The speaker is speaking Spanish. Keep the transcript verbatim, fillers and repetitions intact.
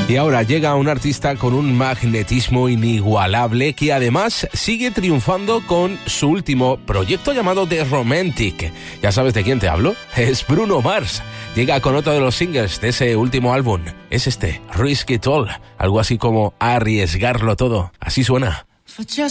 Y ahora llega un artista con un magnetismo inigualable que además sigue triunfando con su último proyecto llamado The Romantic. ¿Ya sabes de quién te hablo? Es Bruno Mars. Llega con otro de los singles de ese último álbum. Es este, Risk It All. Algo así como arriesgarlo todo. Así suena.